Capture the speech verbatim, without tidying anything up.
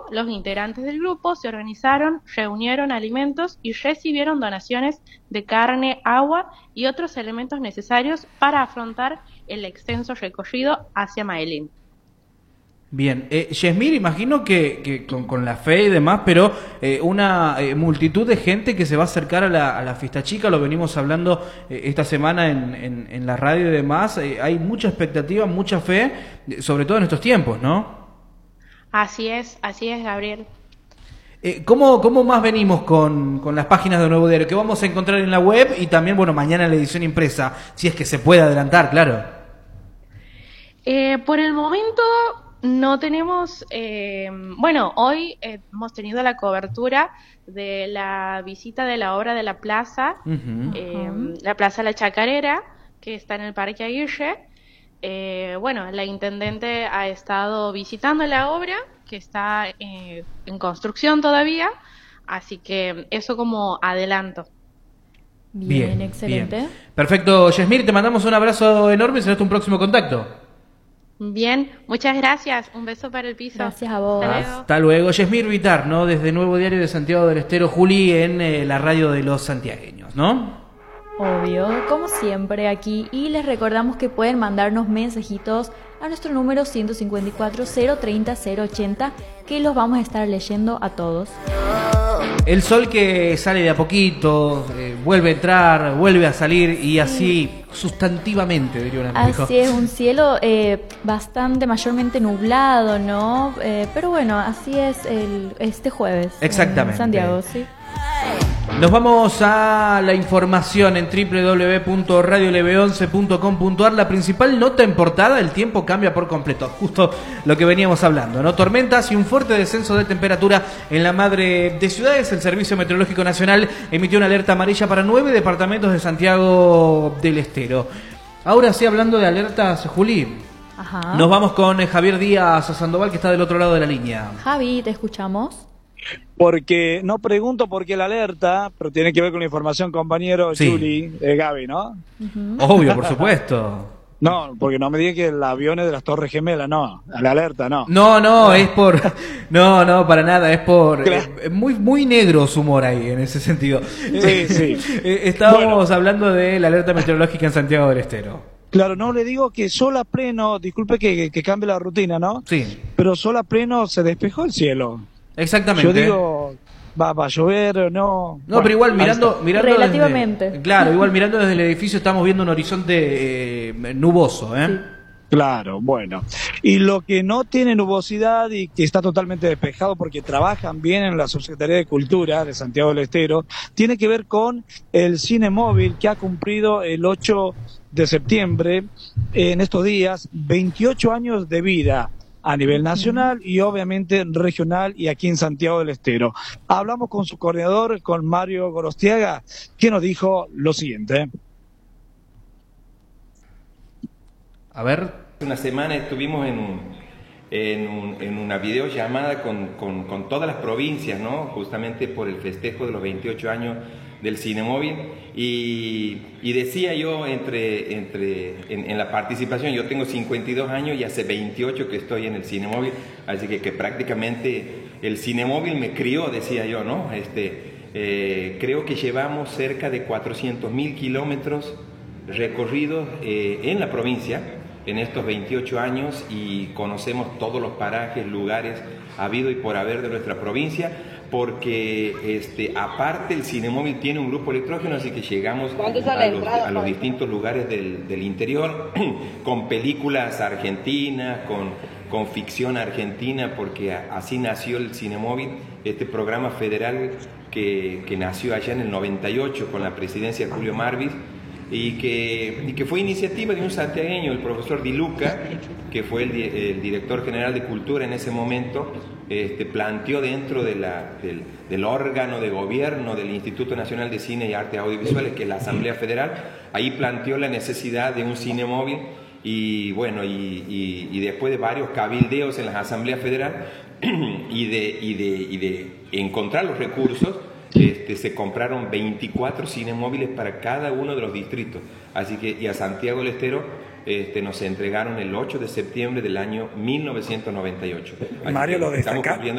los integrantes del grupo se organizaron, reunieron alimentos y recibieron donaciones de carne, agua y otros elementos necesarios para afrontar el extenso recorrido hacia Maelén. Bien, eh, Yasmir, imagino que, que con, con la fe y demás, pero eh, una eh, multitud de gente que se va a acercar a la, a la fiesta chica, lo venimos hablando eh, esta semana en, en, en la radio y demás, eh, hay mucha expectativa, mucha fe, sobre todo en estos tiempos, ¿no? Así es, así es, Gabriel. Eh, ¿cómo, ¿Cómo más venimos con, con las páginas de Nuevo Diario? ¿Qué vamos a encontrar en la web? Y también, bueno, mañana en la edición impresa, si es que se puede adelantar, claro. Eh, por el momento no tenemos, eh, bueno, hoy eh, hemos tenido la cobertura de la visita de la obra de la plaza, uh-huh. eh, la Plaza La Chacarera, que está en el Parque Aguirre. Eh, bueno, la intendente ha estado visitando la obra, que está eh, en construcción todavía, así que eso como adelanto. Bien, bien excelente. Bien. Perfecto, Yasmir, te mandamos un abrazo enorme y será hasta un próximo contacto. Bien, muchas gracias. Un beso para el piso. Gracias a vos. Hasta luego. Hasta luego. Yasmir Vitar, ¿no? Desde Nuevo Diario de Santiago del Estero, Juli, en eh, la radio de los santiagueños, ¿no? Obvio, como siempre aquí. Y les recordamos que pueden mandarnos mensajitos a nuestro número ciento cincuenta y cuatro, cero treinta, cero ochenta, que los vamos a estar leyendo a todos. El sol que sale de a poquito, eh, vuelve a entrar, vuelve a salir y así sustantivamente, diría un amigo. Así es, un cielo eh, bastante mayormente nublado, ¿no? Eh, pero bueno, así es el, este jueves. Exactamente. En Santiago, sí. Nos vamos a la información en doble u doble u doble u punto radio l b once punto com punto a r. La principal nota en portada: el tiempo cambia por completo. Justo lo que veníamos hablando, ¿no? Tormentas y un fuerte descenso de temperatura en la madre de ciudades. El Servicio Meteorológico Nacional emitió una alerta amarilla para nueve departamentos de Santiago del Estero. Ahora sí, hablando de alertas, Juli, Ajá. nos vamos con Javier Díaz Sandoval, que está del otro lado de la línea. Javi, te escuchamos. Porque no pregunto por qué la alerta, pero tiene que ver con la información, compañero, sí. Juli, eh, Gaby, ¿no? Uh-huh. Obvio, por supuesto. No, porque no me digan que el avión es de las Torres Gemelas, no, la alerta no. No, no, no. es por... No, no, para nada, es por... Claro. Eh, muy, muy negro su humor ahí, en ese sentido. Sí, sí. Eh, estábamos bueno. hablando de la alerta meteorológica en Santiago del Estero. Claro, no, le digo que sol a pleno, disculpe que, que, que cambie la rutina, ¿no? Sí. Pero sol a pleno se despejó el cielo. Exactamente. Yo digo, va, va a llover, no. No, bueno, pero igual mirando, mirando relativamente. Desde, claro, igual mirando desde el edificio estamos viendo un horizonte eh, nuboso, ¿eh? Sí. Claro, bueno. Y lo que no tiene nubosidad y que está totalmente despejado porque trabajan bien en la Subsecretaría de Cultura de Santiago del Estero, tiene que ver con el cine móvil que ha cumplido el ocho de septiembre, en estos días, veintiocho años de vida a nivel nacional y obviamente regional y aquí en Santiago del Estero. Hablamos con su coordinador, con Mario Gorostiaga, que nos dijo lo siguiente. A ver. Una semana estuvimos en, un, en, un, en una videollamada con, con, con todas las provincias, ¿no? Justamente por el festejo de los veintiocho años del Cine Móvil, y, y decía yo entre, entre en, en la participación, yo tengo cincuenta y dos años y hace veintiocho que estoy en el Cine Móvil, así que, que prácticamente el Cine Móvil me crió, decía yo, ¿no? Este, eh, creo que llevamos cerca de cuatrocientos mil kilómetros recorridos eh, en la provincia en estos veintiocho años y conocemos todos los parajes, lugares habido y por haber de nuestra provincia, porque este, aparte el Cinemóvil tiene un grupo electrógeno, así que llegamos a los, a los distintos lugares del, del interior con películas argentinas, con, con ficción argentina, porque así nació el Cinemóvil, este programa federal que, que nació allá en el noventa y ocho con la presidencia de Julio Marvis, y que, y que fue iniciativa de un santiagueño, el profesor Di Luca, que fue el, el director general de Cultura en ese momento, este, planteó dentro de la, del, del órgano de gobierno del Instituto Nacional de Cine y Artes Audiovisuales, que es la Asamblea Federal, ahí planteó la necesidad de un cine móvil, y bueno, y, y, y después de varios cabildeos en la Asamblea Federal y de, y de, y de encontrar los recursos, Este, se compraron veinticuatro cinemóviles para cada uno de los distritos, así que y a Santiago del Estero este, nos entregaron el ocho de septiembre del año mil novecientos noventa y ocho. Mario, lo destaca.